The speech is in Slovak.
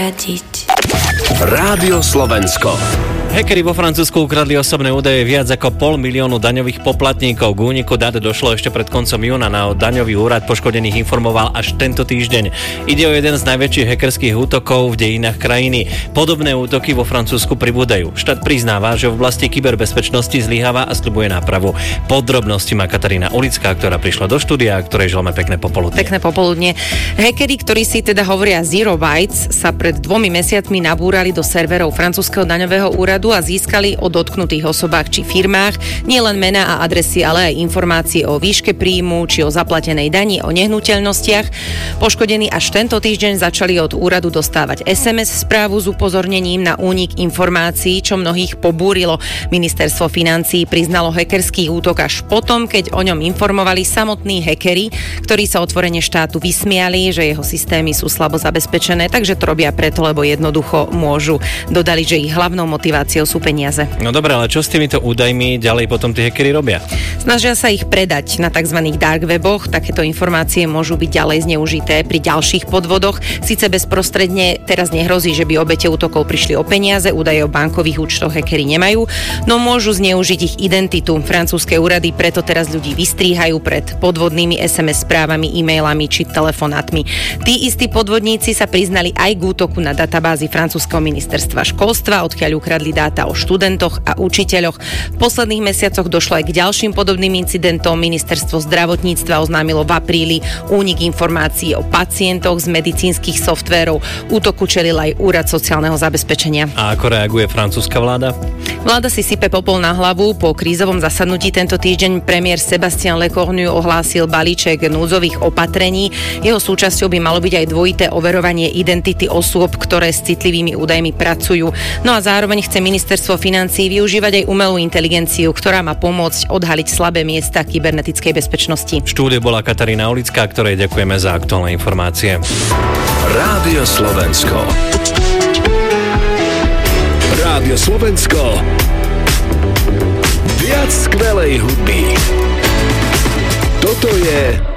Rádio Slovensko. Hackeri vo Francúzsku ukradli osobné údaje viac ako 500 000 daňových poplatníkov. K úniku dát došlo ešte pred koncom júna. Daňový úrad poškodených informoval až tento týždeň. Ide o jeden z najväčších hackerských útokov v dejinách krajiny. Podobné útoky vo Francúzsku pribúdajú. Štát priznáva, že v oblasti kyberbezpečnosti zlyháva a sľubuje nápravu. Podrobnosti má Katarína Ulická, ktorá prišla do štúdia, ktorej želáme pekné popoludne. Pekné popoludne. Hackeri, ktorí si teda hovoria Zero Bytes, sa pred 2 mesiacmi nabúrali do serverov francúzskeho daňového úradu a získali o dotknutých osobách či firmách nielen mená a adresy, ale aj informácie o výške príjmu či o zaplatenej dani, o nehnuteľnostiach. Poškodení až tento týždeň začali od úradu dostávať SMS správu s upozornením na únik informácií, čo mnohých pobúrilo. Ministerstvo financií priznalo hackerský útok až potom, keď o ňom informovali samotní hackeri, ktorí sa otvorene štátu vysmiali, že jeho systémy sú slabo zabezpečené, takže to robia preto, lebo jednoducho môžu. Dodali, že ich hlavnou motiváciou sú peniaze. No dobré, ale čo s týmito údajmi ďalej potom tí hackeri robia? Snažia sa ich predať na tzv. Dark weboch. Takéto informácie môžu byť ďalej zneužité pri ďalších podvodoch. Sice bezprostredne teraz nehrozí, že by obete útokov prišli o peniaze, údaje o bankových účtoch hackeri nemajú, no môžu zneužiť ich identitu. Francúzske úrady preto teraz ľudí vystríhajú pred podvodnými SMS správami, e-mailami či telefonátmi. Tí istí podvodníci sa priznali aj k útoku na databázy francúzskeho ministerstva školstva, odkiaľ ukradli dáta o študentoch a učiteľoch. V posledných mesiacoch došlo aj k ďalším podobným incidentom. Ministerstvo zdravotníctva oznámilo v apríli únik informácií o pacientoch z medicínskych softvérov. Útoku čelil aj Úrad sociálneho zabezpečenia. A ako reaguje francúzska vláda? Vláda si sype popol na hlavu. Po krízovom zasadnutí tento týždeň premiér Sébastien Lecornu ohlásil balíček núdzových opatrení. Jeho súčasťou by malo byť aj dvojité overovanie identity osôb, ktoré s citlivými údajmi pracujú. No a zároveň chce ministerstvo financií využívať aj umelú inteligenciu, ktorá má pomôcť odhaliť slabé miesta kybernetickej bezpečnosti. V štúdiu bola Katarína Ulická, ktorej ďakujeme za aktuálne informácie. Rádio Slovensko. Rádio Slovensko. Viac skvelej hudby. Toto je